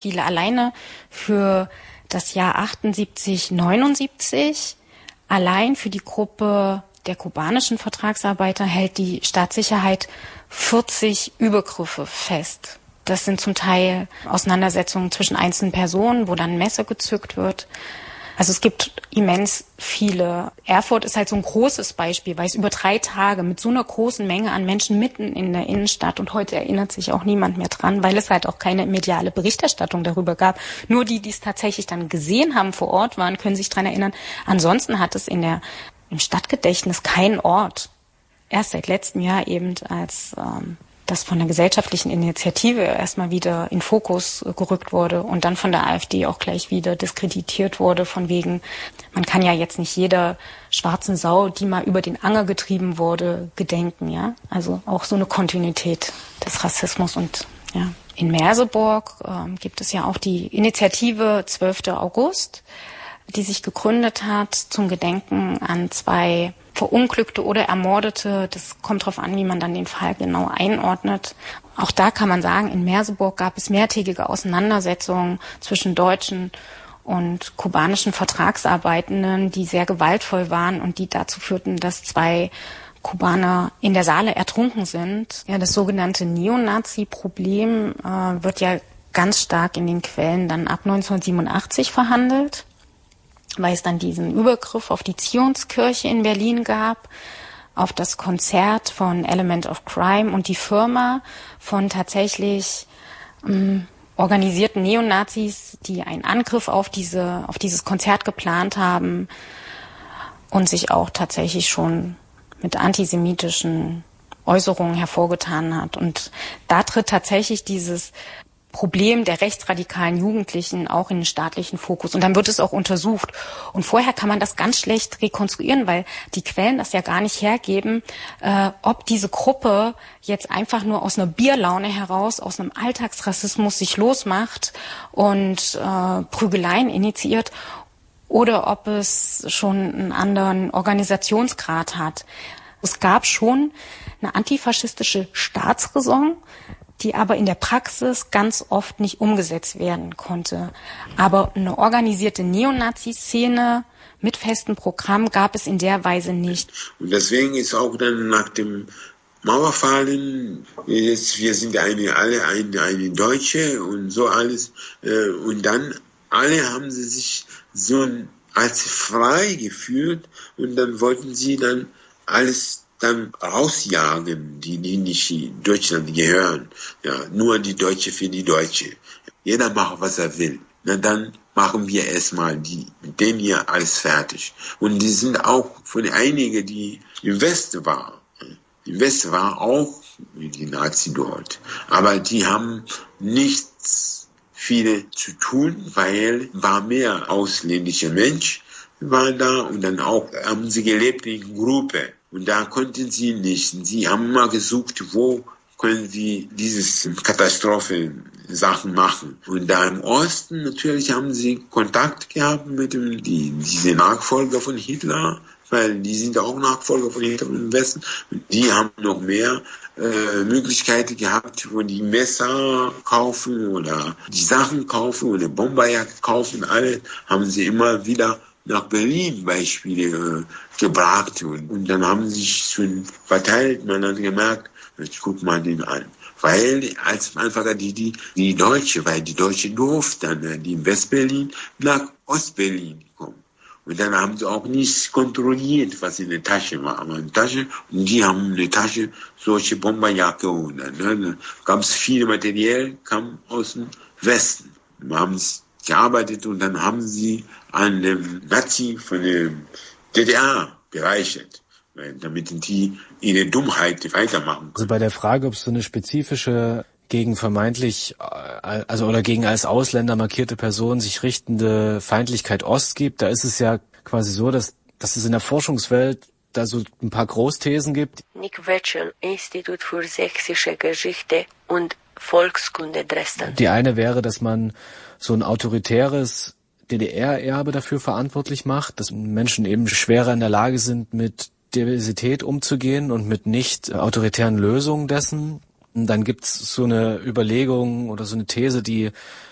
Viele alleine für das Jahr 78, 79, allein für die Gruppe der kubanischen Vertragsarbeiter hält die Staatssicherheit 40 Übergriffe fest. Das sind zum Teil Auseinandersetzungen zwischen einzelnen Personen, wo dann ein Messer gezückt wird. Also es gibt immens viele. Erfurt ist halt so ein großes Beispiel, weil es über 3 Tage mit so einer großen Menge an Menschen mitten in der Innenstadt, und heute erinnert sich auch niemand mehr dran, weil es halt auch keine mediale Berichterstattung darüber gab. Nur die es tatsächlich dann gesehen haben, vor Ort waren, können sich dran erinnern. Ansonsten hat es im Stadtgedächtnis keinen Ort. Erst seit letztem Jahr eben, als das von der gesellschaftlichen Initiative erstmal wieder in Fokus gerückt wurde und dann von der AfD auch gleich wieder diskreditiert wurde, von wegen, man kann ja jetzt nicht jeder schwarzen Sau, die mal über den Anger getrieben wurde, gedenken, ja. Also auch so eine Kontinuität des Rassismus. Und ja, in Merseburg gibt es ja auch die Initiative 12. August, die sich gegründet hat zum Gedenken an 2 Verunglückte oder Ermordete. Das kommt darauf an, wie man dann den Fall genau einordnet. Auch da kann man sagen, in Merseburg gab es mehrtägige Auseinandersetzungen zwischen deutschen und kubanischen Vertragsarbeitenden, die sehr gewaltvoll waren und die dazu führten, dass 2 Kubaner in der Saale ertrunken sind. Ja, das sogenannte Neonazi-Problem wird ja ganz stark in den Quellen dann ab 1987 verhandelt, weil es dann diesen Übergriff auf die Zionskirche in Berlin gab, auf das Konzert von Element of Crime und die Firma von tatsächlich organisierten Neonazis, die einen Angriff auf dieses Konzert geplant haben und sich auch tatsächlich schon mit antisemitischen Äußerungen hervorgetan hat. Und da tritt tatsächlich dieses Problem der rechtsradikalen Jugendlichen auch in den staatlichen Fokus. Und dann wird es auch untersucht. Und vorher kann man das ganz schlecht rekonstruieren, weil die Quellen das ja gar nicht hergeben, ob diese Gruppe jetzt einfach nur aus einer Bierlaune heraus, aus einem Alltagsrassismus sich losmacht und Prügeleien initiiert oder ob es schon einen anderen Organisationsgrad hat. Es gab schon eine antifaschistische Staatsräson, die aber in der Praxis ganz oft nicht umgesetzt werden konnte. Aber eine organisierte Neonazi-Szene mit festem Programm gab es in der Weise nicht. Und deswegen ist auch dann nach dem Mauerfallen, jetzt, wir sind alle eine Deutsche und so alles. Und dann alle haben sie sich so als frei gefühlt und dann wollten sie dann alles dann rausjagen, die nicht Deutschland gehören. Ja, nur die Deutsche für die Deutsche. Jeder macht, was er will. Na, dann machen wir erstmal mit denen hier alles fertig. Und die sind auch von einigen, die im Westen waren. Im Westen war auch die Nazi dort. Aber die haben nichts viele zu tun, weil war mehr ausländische Mensch waren da und dann auch haben sie gelebt in Gruppe. Und da konnten sie nicht. Sie haben immer gesucht, wo können sie dieses Katastrophen-Sachen machen. Und da im Osten natürlich haben sie Kontakt gehabt mit diese Nachfolger von Hitler, weil die sind auch Nachfolger von Hitler im Westen. Und die haben noch mehr Möglichkeiten gehabt, wo die Messer kaufen oder die Sachen kaufen oder Bomberjagd kaufen. Alle haben sie immer wieder nach Berlin Beispiele gebracht und dann haben sie sich schon verteilt. Man hat gemerkt, ich guck mal den an. Weil als einfach die Deutsche, weil die Deutsche durften, die in Westberlin nach Ostberlin kommen. Und dann haben sie auch nicht kontrolliert, was in der Tasche war. Aber eine Tasche, und die haben in der Tasche solche Bomberjacke und dann gab es viel Material, kam aus dem Westen. Wir haben es gearbeitet und dann haben sie an dem Nazi von der DDR bereichert, damit die ihre Dummheit weitermachen können. Also bei der Frage, ob es so eine spezifische gegen vermeintlich, also oder gegen als Ausländer markierte Person sich richtende Feindlichkeit Ost gibt, da ist es ja quasi so, dass es in der Forschungswelt da so ein paar Großthesen gibt. Nick Wetschel, Institut für sächsische Geschichte und Volkskunde Dresden. Die eine wäre, dass man so ein autoritäres DDR-Erbe dafür verantwortlich macht, dass Menschen eben schwerer in der Lage sind, mit Diversität umzugehen und mit nicht autoritären Lösungen dessen. Und dann gibt's so eine Überlegung oder so eine These, die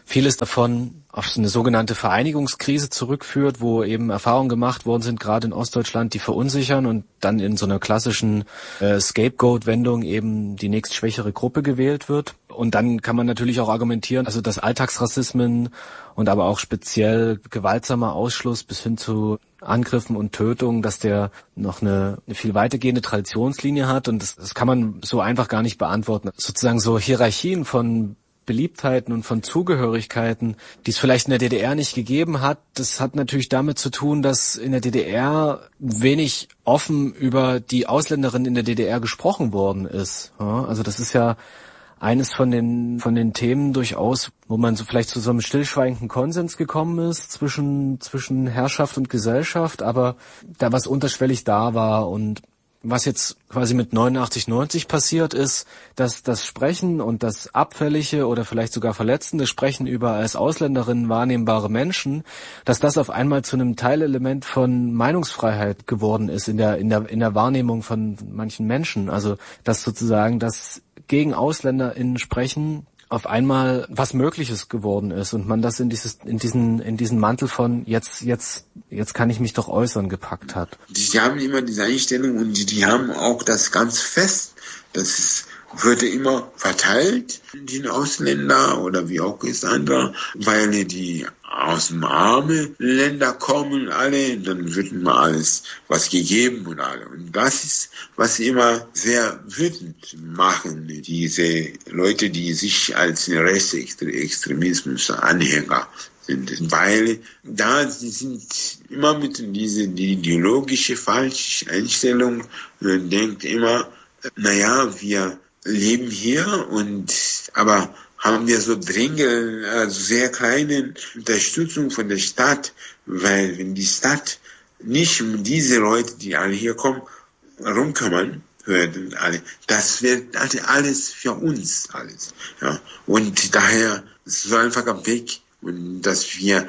vieles davon auf so eine sogenannte Vereinigungskrise zurückführt, wo eben Erfahrungen gemacht worden sind, gerade in Ostdeutschland, die verunsichern und dann in so einer klassischen Scapegoat-Wendung eben die nächstschwächere Gruppe gewählt wird. Und dann kann man natürlich auch argumentieren, also dass Alltagsrassismen und aber auch speziell gewaltsamer Ausschluss bis hin zu Angriffen und Tötungen, dass der noch eine viel weitergehende Traditionslinie hat. Und das kann man so einfach gar nicht beantworten. Sozusagen so Hierarchien von Beliebtheiten und von Zugehörigkeiten, die es vielleicht in der DDR nicht gegeben hat. Das hat natürlich damit zu tun, dass in der DDR wenig offen über die Ausländerinnen in der DDR gesprochen worden ist. Ja, also das ist ja eines von den Themen durchaus, wo man so vielleicht zu so einem stillschweigenden Konsens gekommen ist zwischen Herrschaft und Gesellschaft, aber da was unterschwellig da war. Und was jetzt quasi mit 89, 90 passiert ist, dass das Sprechen und das abfällige oder vielleicht sogar verletzende Sprechen über als Ausländerinnen wahrnehmbare Menschen, dass das auf einmal zu einem Teilelement von Meinungsfreiheit geworden ist in der Wahrnehmung von manchen Menschen. Also dass sozusagen das gegen AusländerInnen sprechen auf einmal was Mögliches geworden ist und man das in diesen Mantel von jetzt kann ich mich doch äußern gepackt hat. Die haben immer diese Einstellung und die haben auch das ganz fest, das würde immer verteilt, die Ausländer oder wie auch ist andere, weil die aus dem armen Länder kommen alle, dann wird immer alles was gegeben und alle. Und das ist, was sie immer sehr wütend machen, diese Leute, die sich als Rechtsextremismus-Anhänger sind, weil da sie sind immer mit dieser ideologische falsche Einstellung, denkt immer, wir leben hier aber haben wir so dringend, also sehr kleine Unterstützung von der Stadt, weil wenn die Stadt nicht mit diese Leute, die alle hier kommen, rumkümmern würden, das wird alles für uns alles, ja. Und daher ist es so einfach am Weg, und dass wir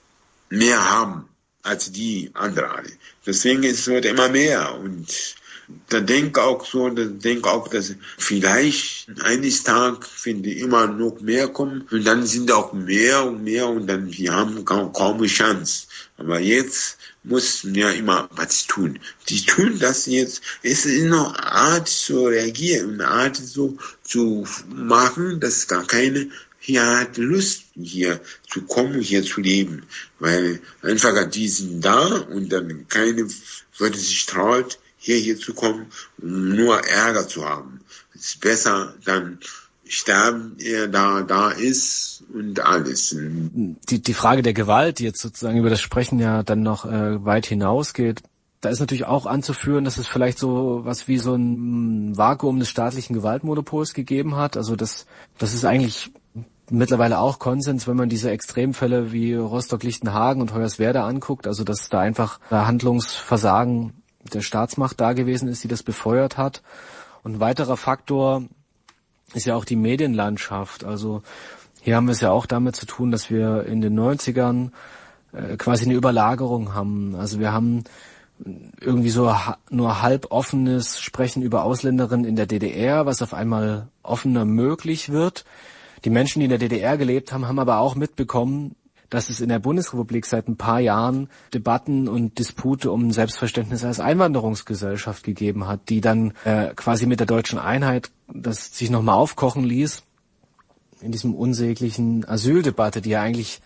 mehr haben als die anderen alle. Deswegen ist es immer mehr und da denke auch, dass vielleicht eines Tages, finde ich, immer noch mehr kommen und dann sind auch mehr und dann wir haben kaum eine Chance. Aber jetzt müssen wir immer was tun. Die tun das jetzt. Es ist noch eine Art zu reagieren, eine Art so zu machen, dass gar keine hier hat Lust, hier zu kommen, hier zu leben. Weil einfach die sind da und dann keine würde sich traut, hier zu kommen, um nur Ärger zu haben. Es ist besser, dann sterben, er da ist und alles. Die Frage der Gewalt, die jetzt sozusagen über das Sprechen ja dann noch weit hinausgeht, da ist natürlich auch anzuführen, dass es vielleicht so was wie so ein Vakuum des staatlichen Gewaltmonopols gegeben hat. Also das ist eigentlich mittlerweile auch Konsens, wenn man diese Extremfälle wie Rostock-Lichtenhagen und Hoyerswerda anguckt, also dass da einfach Handlungsversagen der Staatsmacht da gewesen ist, die das befeuert hat. Und ein weiterer Faktor ist ja auch die Medienlandschaft. Also hier haben wir es ja auch damit zu tun, dass wir in den 90ern quasi eine Überlagerung haben. Also wir haben irgendwie so nur halb offenes Sprechen über Ausländerinnen in der DDR, was auf einmal offener möglich wird. Die Menschen, die in der DDR gelebt haben, haben aber auch mitbekommen, dass es in der Bundesrepublik seit ein paar Jahren Debatten und Dispute um ein Selbstverständnis als Einwanderungsgesellschaft gegeben hat, die dann quasi mit der deutschen Einheit das sich nochmal aufkochen ließ in diesem unsäglichen Asyldebatte, die ja eigentlich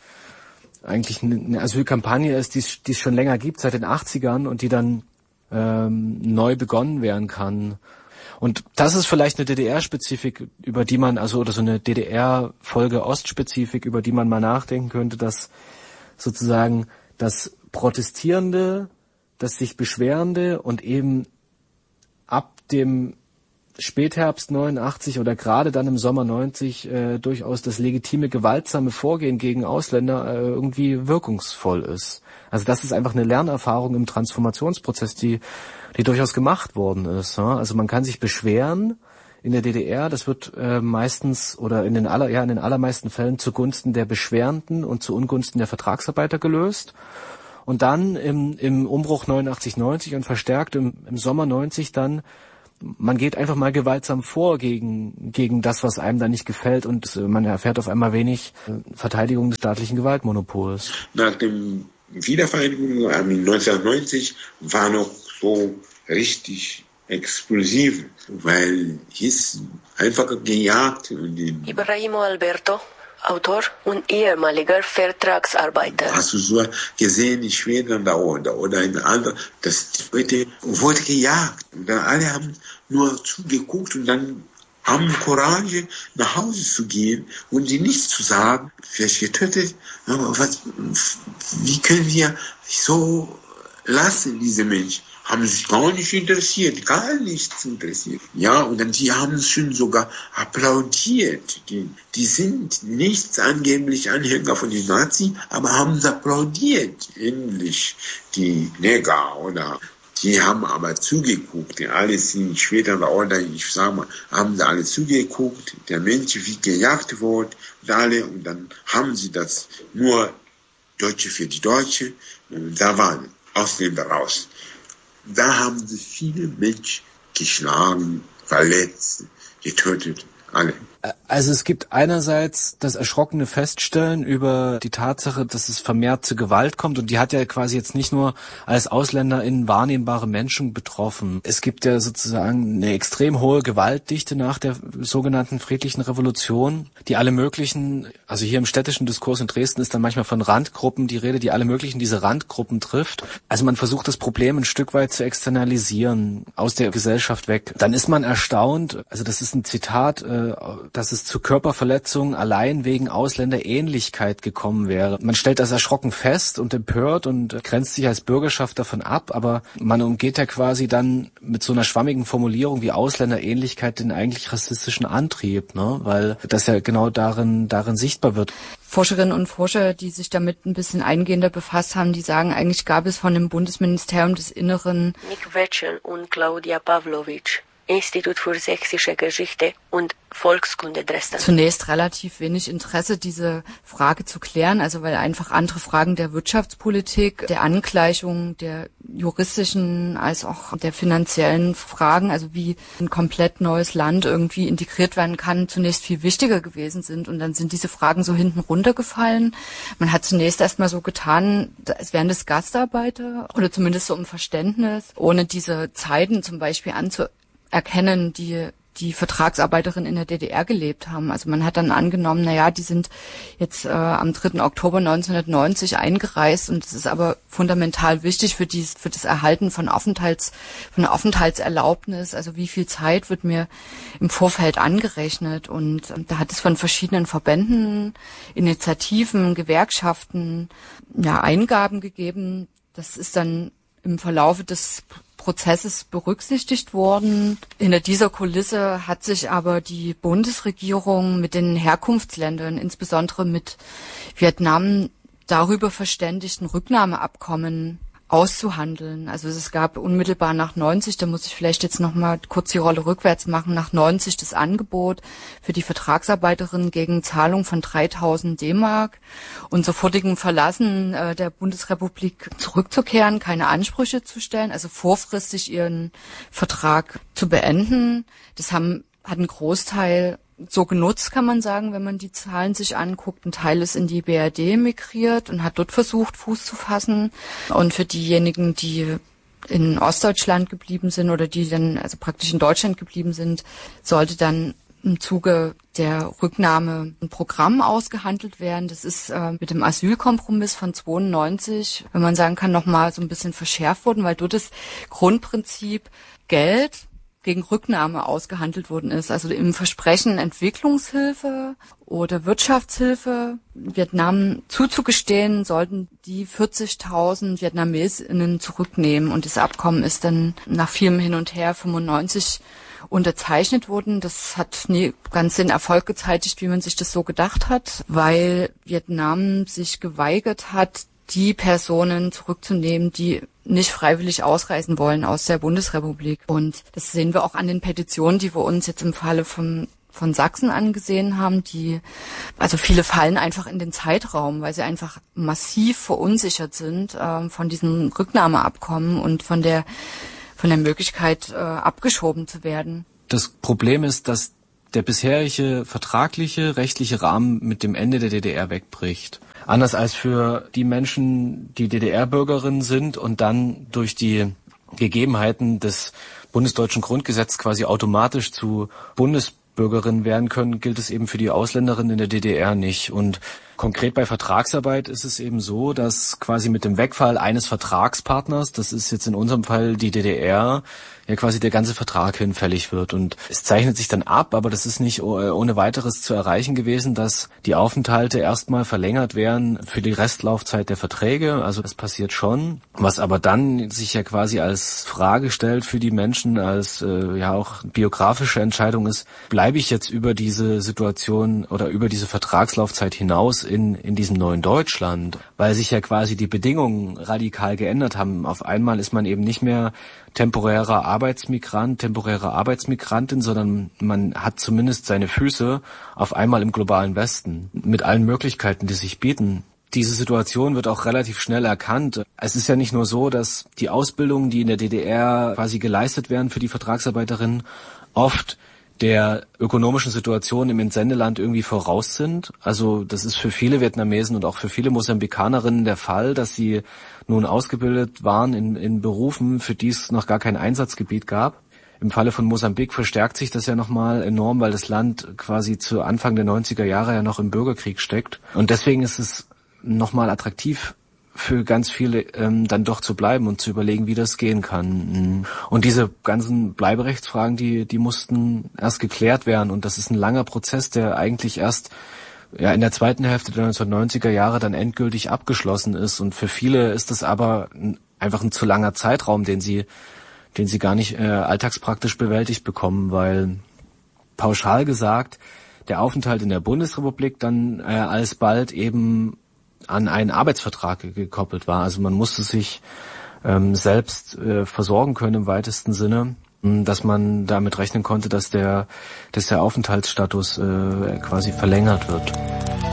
eine Asylkampagne ist, die es schon länger gibt, seit den 80ern und die dann neu begonnen werden kann. Und das ist vielleicht eine DDR-Spezifik, über die man, oder so eine DDR-Folge Ostspezifik, über die man mal nachdenken könnte, dass sozusagen das Protestierende, das sich Beschwerende und eben ab dem Spätherbst 89 oder gerade dann im Sommer 90 durchaus das legitime, gewaltsame Vorgehen gegen Ausländer irgendwie wirkungsvoll ist. Also das ist einfach eine Lernerfahrung im Transformationsprozess, die durchaus gemacht worden ist. Also man kann sich beschweren in der DDR, das wird meistens oder in den allermeisten Fällen zugunsten der Beschwerenden und zu Ungunsten der Vertragsarbeiter gelöst. Und dann im Umbruch 89, 90 und verstärkt im Sommer 90 dann man geht einfach mal gewaltsam vor gegen das, was einem da nicht gefällt, und man erfährt auf einmal wenig Verteidigung des staatlichen Gewaltmonopols. Nach dem Wiedervereinigung 1990 war noch so richtig explosiv, weil hieß einfach gejagt. Und Ibrahimo Alberto, Autor und ehemaliger Vertragsarbeiter. Hast du so gesehen, in Schweden oder in anderen, dass die Leute wurden gejagt. Und dann alle haben nur zugeguckt und dann haben Courage, nach Hause zu gehen und sie nichts zu sagen. Vielleicht getötet, aber wie können wir so lassen, diese Menschen? Haben sich gar nicht interessiert, gar nichts interessiert. Ja, und dann die haben schon sogar applaudiert. Die sind nichts angeblich Anhänger von den Nazis, aber haben sie applaudiert. Endlich die Neger oder die haben aber zugeguckt. Die alle sind später oder ich sag mal, haben sie alle zugeguckt. Der Mensch wie gejagt wurde und alle, und dann haben sie das nur Deutsche für die Deutsche, und da waren Ausländer raus. Da haben sie viele Menschen geschlagen, verletzt, getötet, alle. Also es gibt einerseits das erschrockene Feststellen über die Tatsache, dass es vermehrt zu Gewalt kommt, und die hat ja quasi jetzt nicht nur als AusländerInnen wahrnehmbare Menschen betroffen. Es gibt ja sozusagen eine extrem hohe Gewaltdichte nach der sogenannten friedlichen Revolution, die alle möglichen, also hier im städtischen Diskurs in Dresden ist dann manchmal von Randgruppen die Rede, die alle möglichen diese Randgruppen trifft. Also man versucht das Problem ein Stück weit zu externalisieren, aus der Gesellschaft weg. Dann ist man erstaunt, also das ist ein Zitat, dass es zu Körperverletzungen allein wegen Ausländerähnlichkeit gekommen wäre. Man stellt das erschrocken fest und empört und grenzt sich als Bürgerschaft davon ab, aber man umgeht ja quasi dann mit so einer schwammigen Formulierung wie Ausländerähnlichkeit den eigentlich rassistischen Antrieb, ne? Weil das ja genau darin sichtbar wird. Forscherinnen und Forscher, die sich damit ein bisschen eingehender befasst haben, die sagen, eigentlich gab es von dem Bundesministerium des Inneren Nick Wetschel und Claudia Pavlovic, Institut für sächsische Geschichte und Volkskunde Dresden. Zunächst relativ wenig Interesse, diese Frage zu klären, also weil einfach andere Fragen der Wirtschaftspolitik, der Angleichung, der juristischen als auch der finanziellen Fragen, also wie ein komplett neues Land irgendwie integriert werden kann, zunächst viel wichtiger gewesen sind, und dann sind diese Fragen so hinten runtergefallen. Man hat zunächst erstmal so getan, als wären das Gastarbeiter oder zumindest so um Verständnis, ohne diese Zeiten zum Beispiel anzuerkennen, die Vertragsarbeiterinnen in der DDR gelebt haben. Also man hat dann angenommen, die sind jetzt am 3. Oktober 1990 eingereist, und das ist aber fundamental wichtig für das Erhalten von einer Aufenthaltserlaubnis. Also wie viel Zeit wird mir im Vorfeld angerechnet? Und da hat es von verschiedenen Verbänden, Initiativen, Gewerkschaften Eingaben gegeben. Das ist dann im Verlaufe des Prozesses berücksichtigt worden. Hinter dieser Kulisse hat sich aber die Bundesregierung mit den Herkunftsländern, insbesondere mit Vietnam, darüber verständigt, ein Rücknahmeabkommen auszuhandeln. Also es gab unmittelbar nach 90, da muss ich vielleicht jetzt noch mal kurz die Rolle rückwärts machen, nach 90 das Angebot für die Vertragsarbeiterinnen gegen Zahlung von 3.000 D-Mark und sofortigen Verlassen der Bundesrepublik zurückzukehren, keine Ansprüche zu stellen, also vorfristig ihren Vertrag zu beenden. Das hat ein Großteil so genutzt, kann man sagen, wenn man die Zahlen sich anguckt. Ein Teil ist in die BRD migriert und hat dort versucht, Fuß zu fassen. Und für diejenigen, die in Ostdeutschland geblieben sind oder die dann also praktisch in Deutschland geblieben sind, sollte dann im Zuge der Rücknahme ein Programm ausgehandelt werden. Das ist mit dem Asylkompromiss von 92, wenn man sagen kann, nochmal so ein bisschen verschärft worden, weil dort das Grundprinzip Geld gegen Rücknahme ausgehandelt worden ist. Also im Versprechen Entwicklungshilfe oder Wirtschaftshilfe Vietnam zuzugestehen, sollten die 40.000 VietnamesInnen zurücknehmen. Und das Abkommen ist dann nach vielem Hin und Her 95 unterzeichnet worden. Das hat nie ganz den Erfolg gezeitigt, wie man sich das so gedacht hat, weil Vietnam sich geweigert hat, die Personen zurückzunehmen, die nicht freiwillig ausreisen wollen aus der Bundesrepublik. Und das sehen wir auch an den Petitionen, die wir uns jetzt im Falle von Sachsen angesehen haben, also viele fallen einfach in den Zeitraum, weil sie einfach massiv verunsichert sind von diesem Rücknahmeabkommen und von von der Möglichkeit abgeschoben zu werden. Das Problem ist, dass der bisherige vertragliche, rechtliche Rahmen mit dem Ende der DDR wegbricht. Anders als für die Menschen, die DDR-Bürgerinnen sind und dann durch die Gegebenheiten des bundesdeutschen Grundgesetzes quasi automatisch zu Bundesbürgerinnen werden können, gilt es eben für die Ausländerinnen in der DDR nicht. Und konkret bei Vertragsarbeit ist es eben so, dass quasi mit dem Wegfall eines Vertragspartners, das ist jetzt in unserem Fall die DDR, ja quasi der ganze Vertrag hinfällig wird. Und es zeichnet sich dann ab, aber das ist nicht ohne weiteres zu erreichen gewesen, dass die Aufenthalte erstmal verlängert werden für die Restlaufzeit der Verträge. Also das passiert schon. Was aber dann sich ja quasi als Frage stellt für die Menschen, als ja auch biografische Entscheidung ist, bleibe ich jetzt über diese Situation oder über diese Vertragslaufzeit hinaus in diesem neuen Deutschland, weil sich ja quasi die Bedingungen radikal geändert haben. Auf einmal ist man eben nicht mehr temporäre Arbeitsmigrantin, sondern man hat zumindest seine Füße auf einmal im globalen Westen mit allen Möglichkeiten, die sich bieten. Diese Situation wird auch relativ schnell erkannt. Es ist ja nicht nur so, dass die Ausbildungen, die in der DDR quasi geleistet werden für die Vertragsarbeiterinnen, oft der ökonomischen Situation im Entsendeland irgendwie voraus sind. Also das ist für viele Vietnamesen und auch für viele Mosambikanerinnen der Fall, dass sie nun ausgebildet waren in Berufen, für die es noch gar kein Einsatzgebiet gab. Im Falle von Mosambik verstärkt sich das ja nochmal enorm, weil das Land quasi zu Anfang der 90er Jahre ja noch im Bürgerkrieg steckt. Und deswegen ist es nochmal attraktiv für ganz viele dann doch zu bleiben und zu überlegen, wie das gehen kann. Und diese ganzen Bleiberechtsfragen, die mussten erst geklärt werden. Und das ist ein langer Prozess, der eigentlich erst ja in der zweiten Hälfte der 1990er Jahre dann endgültig abgeschlossen ist. Und für viele ist das aber einfach ein zu langer Zeitraum, den sie gar nicht alltagspraktisch bewältigt bekommen, weil pauschal gesagt der Aufenthalt in der Bundesrepublik dann alsbald eben an einen Arbeitsvertrag gekoppelt war. Also man musste sich selbst versorgen können im weitesten Sinne, dass man damit rechnen konnte, dass der Aufenthaltsstatus quasi verlängert wird.